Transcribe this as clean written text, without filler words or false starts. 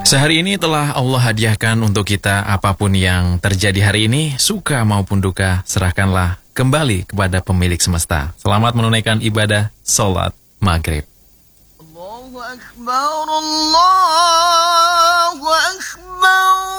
Sehari ini telah Allah hadiahkan untuk kita. Apapun yang terjadi hari ini, suka maupun duka, serahkanlah kembali kepada pemilik semesta. Selamat menunaikan ibadah sholat maghrib. Allahu Akbar, Allah